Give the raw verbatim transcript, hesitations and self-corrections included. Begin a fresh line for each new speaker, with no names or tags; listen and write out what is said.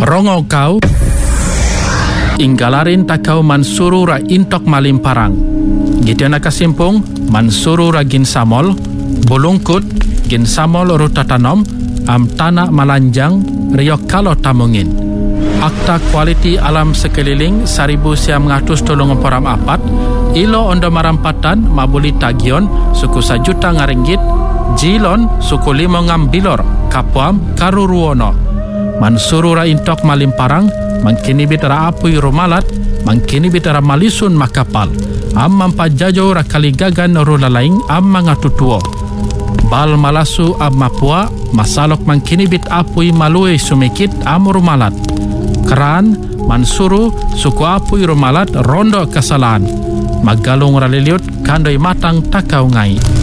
Rongo kau inggalarin takau mansuru ra intok malim parang. Gitu nak kasimpung mansuru ra gin samol bulungkut gin samol ruta tanom am tanah malanjang riok kalau tamungin. Akta kualiti alam sekeliling seribu siam ngatus tolong emporam apat ilo ondo marampatan mabuli tagion suku sajuta ngaringgit jilon suku limo ngambilor kapuam karuruono mansuru ra intok malim parang mangkini bitara apui rumalat mangkini bitara malisun makapal am mampajajo ra kaligagan rulalaing am mangatutuo bal malasu am mapua masalok mangkini bit apui malue sumikit am rumalat keran mansuru suku apui rumalat rondo kesalahan magalung raliliut kandoi matang takau ngai.